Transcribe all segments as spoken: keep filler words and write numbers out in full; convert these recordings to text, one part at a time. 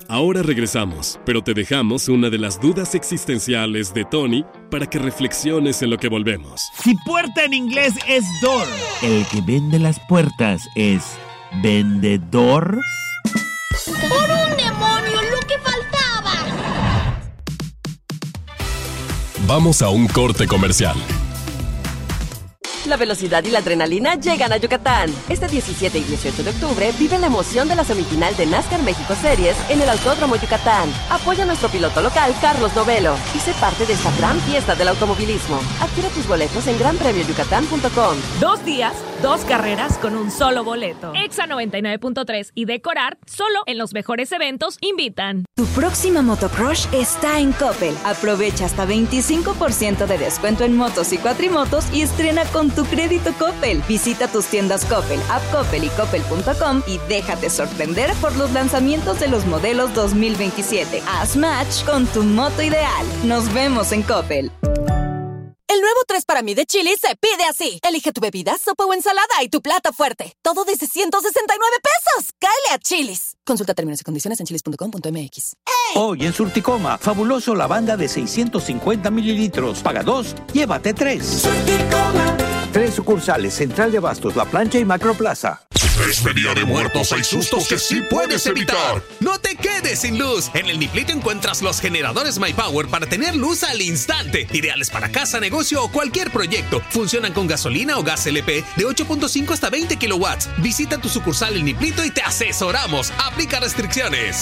Ahora regresamos, pero te dejamos una de las dudas existenciales de Tony para que reflexiones en lo que volvemos. Si puerta en inglés es door, ¿el que vende las puertas es vendedor? ¡Por un demonio, lo que faltaba! Vamos a un corte comercial. La velocidad y la adrenalina llegan a Yucatán. Este diecisiete y dieciocho de octubre vive la emoción de la semifinal de NASCAR México Series en el Autódromo Yucatán. Apoya a nuestro piloto local, Carlos Novelo, y sé parte de esta gran fiesta del automovilismo. Adquiere tus boletos en gran premio yucatán punto com. Dos días, dos carreras con un solo boleto. Exa noventa y nueve punto tres y Decorar, solo en los mejores eventos, invitan. Tu próxima motocrush está en Coppel. Aprovecha hasta veinticinco por ciento de descuento en motos y cuatrimotos y estrena con tu crédito Coppel. Visita tus tiendas Coppel, App Coppel y Coppel punto com y déjate sorprender por los lanzamientos de los modelos dos mil veintisiete. Haz match con tu moto ideal. Nos vemos en Coppel. El nuevo tres para mí de Chili's se pide así. Elige tu bebida, sopa o ensalada y tu plato fuerte. Todo desde ciento sesenta y nueve pesos. ¡Cáele a Chili's! Consulta términos y condiciones en chilis punto com punto m x. Hoy en Surticoma, fabuloso lavanda de seiscientos cincuenta mililitros. Paga dos, llévate tres. Surticoma. Tres sucursales, Central de Abastos, La Plancha y Macroplaza. Este Día de Muertos hay sustos que sí puedes evitar. No te quedes sin luz. En el Niplito encuentras los generadores MyPower para tener luz al instante. Ideales para casa, negocio o cualquier proyecto. Funcionan con gasolina o gas L P de ocho punto cinco hasta veinte kilowatts. Visita tu sucursal El Niplito y te asesoramos. Aplica restricciones.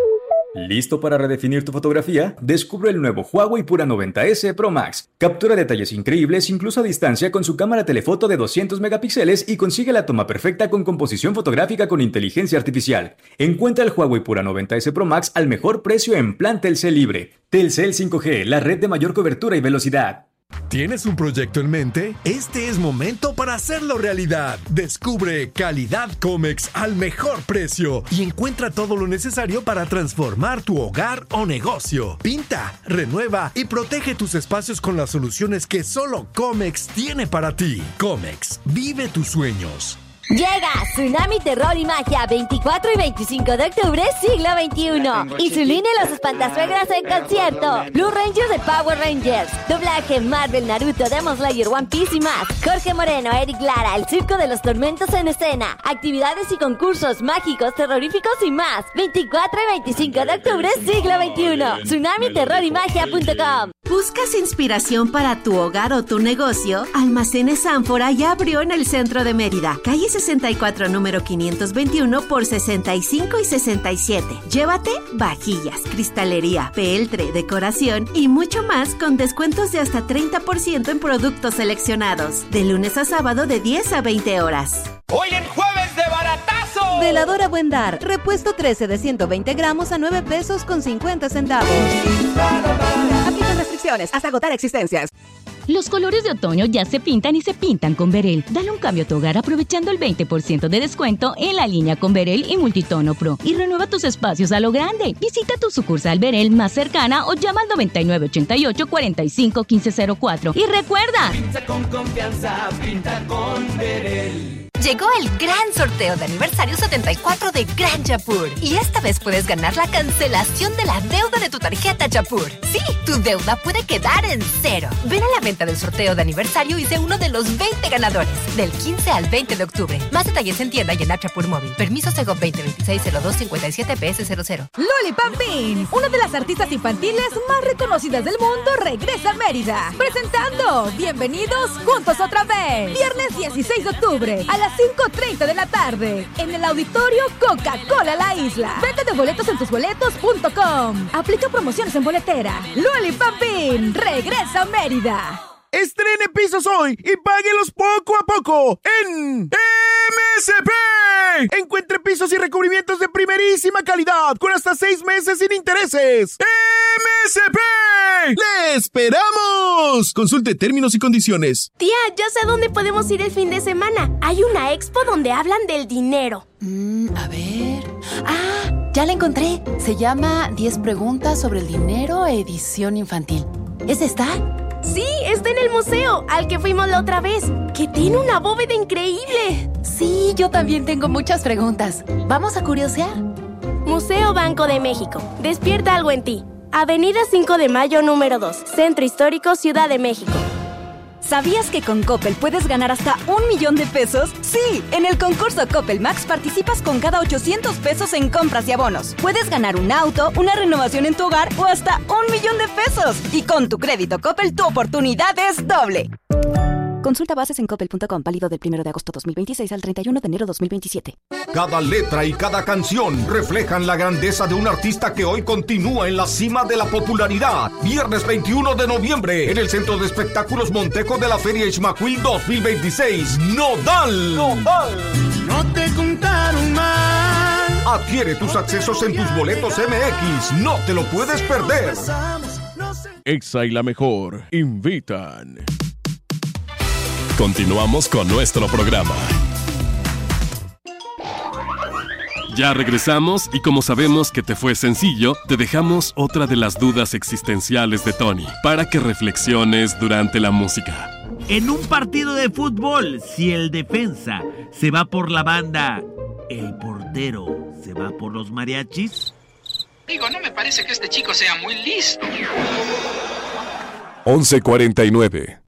¿Listo para redefinir tu fotografía? Descubre el nuevo Huawei Pura noventa ese Pro Max. Captura detalles increíbles incluso a distancia con su cámara telefoto de doscientos megapíxeles y consigue la toma perfecta con composición fotográfica con inteligencia artificial. Encuentra el Huawei Pura noventa ese Pro Max al mejor precio en plan Telcel Libre. Telcel cinco G, la red de mayor cobertura y velocidad. ¿Tienes un proyecto en mente? Este es momento para hacerlo realidad. Descubre Calidad Comex al mejor precio y encuentra todo lo necesario para transformar tu hogar o negocio. Pinta, renueva y protege tus espacios con las soluciones que solo Comex tiene para ti. Comex, vive tus sueños. Llega Tsunami, Terror y Magia veinticuatro y veinticinco de octubre, siglo veintiuno. Y su línea Los Espantasuegras en concierto. Blue Rangers de Power Rangers. Doblaje Marvel, Naruto, Demon Slayer, One Piece y más. Jorge Moreno, Eric Lara, El Circo de los Tormentos en escena. Actividades y concursos mágicos, terroríficos y más. veinticuatro y veinticinco de octubre, siglo veintiuno. Tsunami, Terror y Magia punto com. ¿Buscas inspiración para tu hogar o tu negocio? Almacenes Ánfora ya abrió en el centro de Mérida. Calle sesenta y cuatro, número quinientos veintiuno por sesenta y cinco y sesenta y siete. Llévate vajillas, cristalería, peltre, decoración y mucho más con descuentos de hasta treinta por ciento en productos seleccionados. De lunes a sábado de diez a veinte horas. ¡Hoy en jueves de baratazo! Veladora Buen Dar. Repuesto trece de ciento veinte gramos a nueve pesos con cincuenta centavos. Aplican restricciones hasta agotar existencias. Los colores de otoño ya se pintan y se pintan con Berel. Dale un cambio a tu hogar aprovechando el veinte por ciento de descuento en la línea con Berel y Multitono Pro. Y renueva tus espacios a lo grande. Visita tu sucursal Berel más cercana o llama al noventa y nueve ochenta y ocho cuarenta y cinco quince cero cuatro. Y recuerda, pinta con confianza, pinta con Berel. Llegó el gran sorteo de aniversario setenta y cuatro de Gran Yapur. Y esta vez puedes ganar la cancelación de la deuda de tu tarjeta Yapur. Sí, tu deuda puede quedar en cero. Ven a la venta del sorteo de aniversario y sé uno de los veinte ganadores. Del quince al veinte de octubre. Más detalles en tienda y en app Yapur móvil. Permiso Segov veinte veintiséis cero dos cincuenta y siete P S cero cero. Lollipop Bean, una de las artistas infantiles más reconocidas del mundo, regresa a Mérida. Presentando Bienvenidos Juntos Otra Vez. Viernes dieciséis de octubre a las cinco treinta de la tarde en el auditorio Coca-Cola La Isla. Venta de boletos en tus boletos punto com. Aplica promociones en boletera. Lollipop Bean regresa a Mérida. Estrene pisos hoy y páguelos poco a poco en M S P. Encuentre pisos y recubrimientos de primerísima calidad con hasta seis meses sin intereses. M S P. ¡Le esperamos! Consulte términos y condiciones. Tía, ya sé dónde podemos ir el fin de semana. Hay una expo donde hablan del dinero. Mm, a ver... ¡Ah! Ya la encontré. Se llama diez preguntas sobre el dinero, edición infantil. ¿Es esta? Sí, está en el museo, al que fuimos la otra vez, que tiene una bóveda increíble. Sí, yo también tengo muchas preguntas. ¿Vamos a curiosear? Museo Banco de México. Despierta algo en ti. Avenida cinco de Mayo número dos, Centro Histórico, Ciudad de México. ¿Sabías que con Coppel puedes ganar hasta un millón de pesos? Sí, en el concurso Coppel Max participas con cada ochocientos pesos en compras y abonos. Puedes ganar un auto, una renovación en tu hogar o hasta un millón de pesos. Y con tu crédito Coppel, tu oportunidad es doble. Consulta bases en coppel punto com, válido del primero de agosto dos mil veintiséis al treinta y uno de enero dos mil veintisiete. Cada letra y cada canción reflejan la grandeza de un artista que hoy continúa en la cima de la popularidad. Viernes veintiuno de noviembre, en el Centro de Espectáculos Montejo de la Feria Ixmaquil dos mil veintiséis. ¡Nodal! ¡Nodal! No te contaron mal. Adquiere tus accesos en tus boletos M X. No te lo puedes perder. Exa y la mejor invitan. Continuamos con nuestro programa. Ya regresamos y como sabemos que te fue sencillo, te dejamos otra de las dudas existenciales de Tony para que reflexiones durante la música. En un partido de fútbol, si el defensa se va por la banda, ¿el portero se va por los mariachis? Digo, no me parece que este chico sea muy listo. once cuarenta y nueve